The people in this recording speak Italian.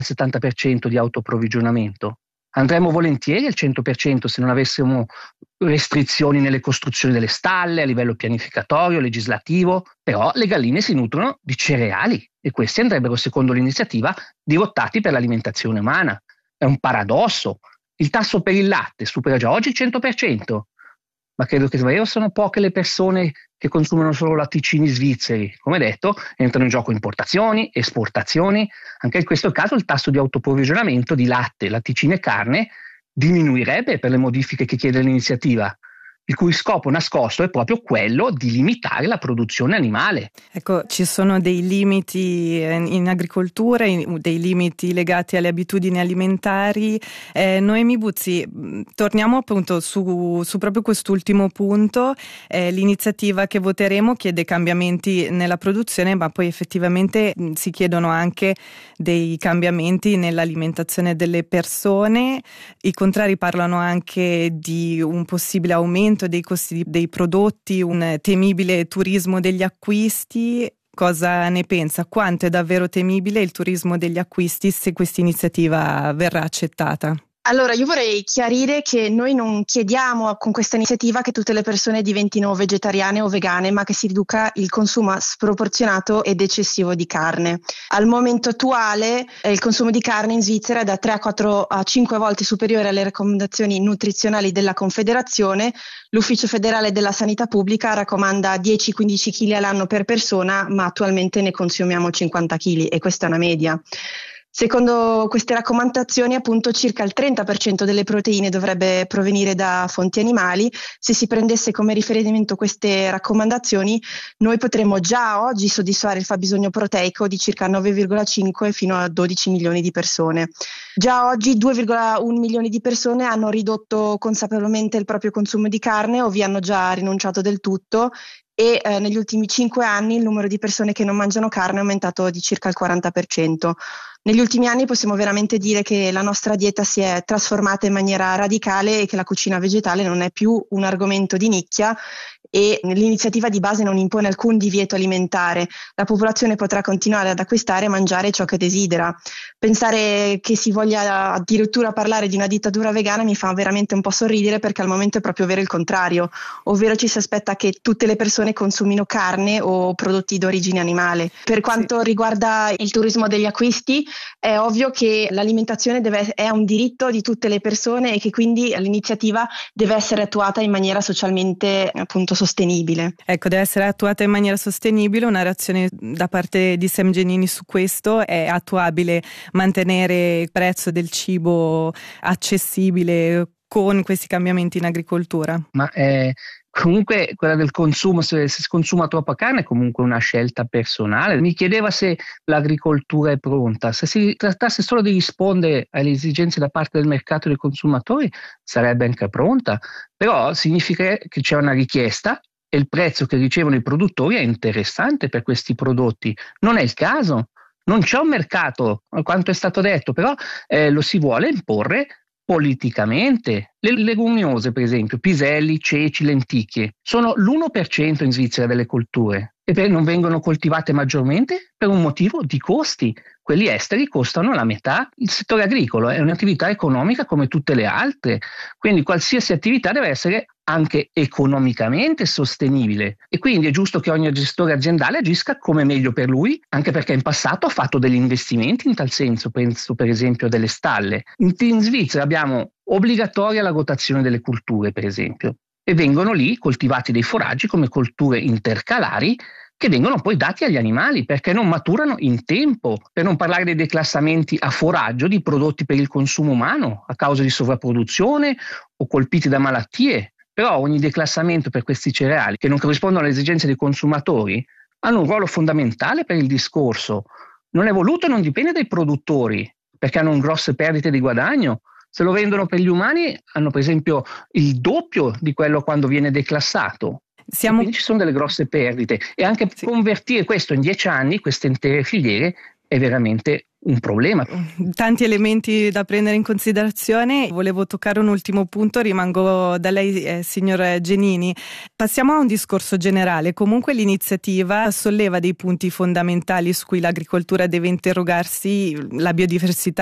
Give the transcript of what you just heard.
70% di autoapprovvigionamento. Andremmo volentieri al 100% se non avessimo restrizioni nelle costruzioni delle stalle a livello pianificatorio, legislativo, però le galline si nutrono di cereali e questi andrebbero, secondo l'iniziativa, dirottati per l'alimentazione umana. È un paradosso. Il tasso per il latte supera già oggi il 100%, ma credo che davvero sono poche le persone che consumano solo latticini svizzeri. Come detto, entrano in gioco importazioni, esportazioni. Anche in questo caso il tasso di autoapprovvigionamento di latte, latticini e carne diminuirebbe per le modifiche che chiede l'iniziativa, il cui scopo nascosto è proprio quello di limitare la produzione animale. Ecco, ci sono dei limiti in agricoltura, dei limiti legati alle abitudini alimentari. Noemi Buzzi, torniamo appunto su proprio quest'ultimo punto. L'iniziativa che voteremo chiede cambiamenti nella produzione, ma poi effettivamente si chiedono anche dei cambiamenti nell'alimentazione delle persone. I contrari parlano anche di un possibile aumento dei costi dei prodotti, un temibile turismo degli acquisti. Cosa ne pensa? Quanto è davvero temibile il turismo degli acquisti se questa iniziativa verrà accettata? Allora, io vorrei chiarire che noi non chiediamo con questa iniziativa che tutte le persone diventino vegetariane o vegane, ma che si riduca il consumo sproporzionato ed eccessivo di carne. Al momento attuale il consumo di carne in Svizzera è da 3 a 4 a 5 volte superiore alle raccomandazioni nutrizionali della Confederazione. L'Ufficio federale della sanità pubblica raccomanda 10-15 kg all'anno per persona, ma attualmente ne consumiamo 50 kg e questa è una media. Secondo queste raccomandazioni, appunto, circa il 30% delle proteine dovrebbe provenire da fonti animali. Se si prendesse come riferimento queste raccomandazioni, noi potremmo già oggi soddisfare il fabbisogno proteico di circa 9,5 fino a 12 milioni di persone. Già oggi 2,1 milioni di persone hanno ridotto consapevolmente il proprio consumo di carne o vi hanno già rinunciato del tutto. E negli ultimi 5 anni il numero di persone che non mangiano carne è aumentato di circa il 40%. Negli ultimi anni possiamo veramente dire che la nostra dieta si è trasformata in maniera radicale e che la cucina vegetale non è più un argomento di nicchia e l'iniziativa di base non impone alcun divieto alimentare. La popolazione potrà continuare ad acquistare e mangiare ciò che desidera. Pensare che si voglia addirittura parlare di una dittatura vegana mi fa veramente un po' sorridere, perché al momento è proprio vero il contrario, ovvero ci si aspetta che tutte le persone consumino carne o prodotti d'origine animale. Per quanto riguarda il turismo degli acquisti, è ovvio che l'alimentazione è un diritto di tutte le persone e che quindi l'iniziativa deve essere attuata in maniera socialmente appunto sostenibile. Ecco, deve essere attuata in maniera sostenibile. Una reazione da parte di Sam Genini su questo: è attuabile mantenere il prezzo del cibo accessibile con questi cambiamenti in agricoltura? Ma comunque quella del consumo, se si consuma troppa carne è comunque una scelta personale. Mi chiedeva se l'agricoltura è pronta. Se si trattasse solo di rispondere alle esigenze da parte del mercato e dei consumatori, sarebbe anche pronta, però significa che c'è una richiesta e il prezzo che ricevono i produttori è interessante per questi prodotti. Non è il caso, non c'è un mercato, quanto è stato detto, però lo si vuole imporre politicamente. Le leguminose, per esempio, piselli, ceci, lenticchie, sono l'1% in Svizzera delle colture e non vengono coltivate maggiormente per un motivo di costi. Quelli esteri costano la metà. Il settore agricolo è un'attività economica come tutte le altre, quindi qualsiasi attività deve essere anche economicamente sostenibile e quindi è giusto che ogni gestore aziendale agisca come meglio per lui, anche perché in passato ha fatto degli investimenti in tal senso. Penso per esempio delle stalle. In Svizzera abbiamo obbligatoria la rotazione delle culture, per esempio, e vengono lì coltivati dei foraggi come colture intercalari che vengono poi dati agli animali perché non maturano in tempo, per non parlare dei declassamenti a foraggio di prodotti per il consumo umano a causa di sovrapproduzione o colpiti da malattie. Però ogni declassamento per questi cereali che non corrispondono alle esigenze dei consumatori hanno un ruolo fondamentale per il discorso. Non è voluto e non dipende dai produttori perché hanno grosse perdite di guadagno. Se lo vendono per gli umani hanno per esempio il doppio di quello quando viene declassato. Quindi ci sono delle grosse perdite e anche convertire questo in 10 anni, queste intere filiere, è veramente un problema. Tanti elementi da prendere in considerazione. Volevo toccare un ultimo punto, rimango da lei, signor Genini. Passiamo a un discorso generale. Comunque l'iniziativa solleva dei punti fondamentali su cui l'agricoltura deve interrogarsi, la biodiversità